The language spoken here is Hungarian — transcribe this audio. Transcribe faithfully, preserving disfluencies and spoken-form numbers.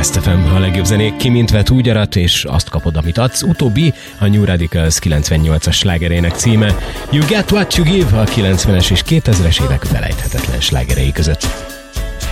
Best ef em, a legjobb zenék kimintve úgy arat, és azt kapod, amit adsz. Utóbbi a New Radicals kilencvennyolcas slágerének címe. You Get What You Give a kilencvenes és kétezres évek felejthetetlen slágerei között.